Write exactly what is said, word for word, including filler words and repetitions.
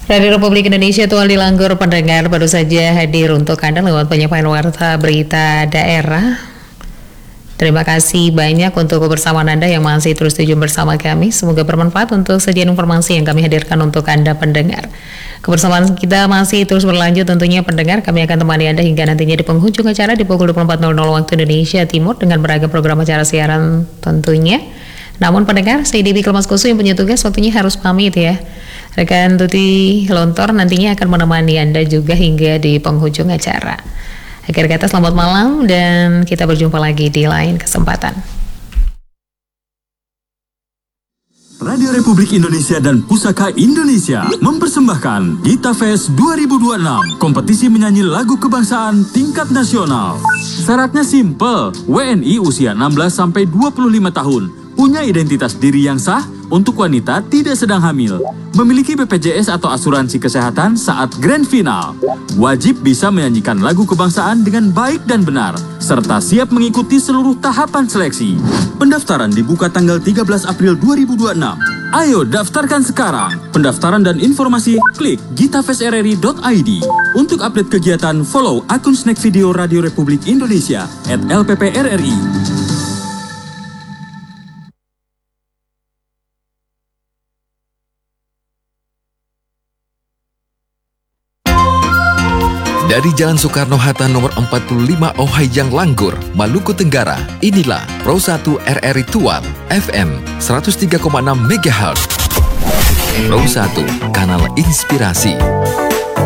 Radio Republik Indonesia Tual di Langgur pendengar baru saja hadir untuk Anda lewat penyampaian warta berita daerah. Terima kasih banyak untuk kebersamaan Anda yang masih terus setuju bersama kami. Semoga bermanfaat untuk sajian informasi yang kami hadirkan untuk Anda pendengar. Kebersamaan kita masih terus berlanjut tentunya pendengar. Kami akan temani Anda hingga nantinya di penghujung acara di pukul dua puluh empat nol nol waktu Indonesia Timur dengan beragam program acara siaran tentunya. Namun pendengar, saya Dewi Kelmas-Koso yang punya tugas waktunya harus pamit ya. Rekan Tuti Lontor nantinya akan menemani Anda juga hingga di penghujung acara. Akhir kata selamat malam dan kita berjumpa lagi di lain kesempatan. Radio Republik Indonesia dan Pusaka Indonesia mempersembahkan Gita Fest dua ribu dua puluh enam, kompetisi menyanyi lagu kebangsaan tingkat nasional. Syaratnya simple, W N I usia enam belas sampai dua puluh lima tahun, punya identitas diri yang sah, untuk wanita tidak sedang hamil, memiliki B P J S atau asuransi kesehatan saat grand final, wajib bisa menyanyikan lagu kebangsaan dengan baik dan benar, serta siap mengikuti seluruh tahapan seleksi. Pendaftaran dibuka tanggal tiga belas April dua ribu dua puluh enam. Ayo daftarkan sekarang. Pendaftaran dan informasi klik gitafestrri dot i d. Untuk update kegiatan, follow akun Snack Video Radio Republik Indonesia at L P P R R I. Dari Jalan Soekarno-Hatta nomor empat puluh lima Ohayjang Langgur, Maluku Tenggara, inilah Pro satu R R I Tual, F M seratus tiga koma enam megahertz. Pro satu, kanal inspirasi.